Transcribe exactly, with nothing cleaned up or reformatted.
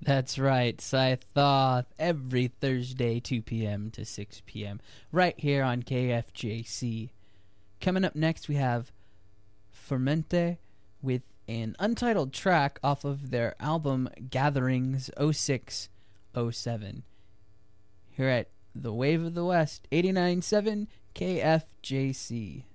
That's right, Scythoth, every Thursday, two p.m. to six p.m., right here on K F J C. Coming up next, we have Fermente with an untitled track off of their album Gatherings oh six oh seven. Here at The Wave of the West, eighty-nine point seven K F J C.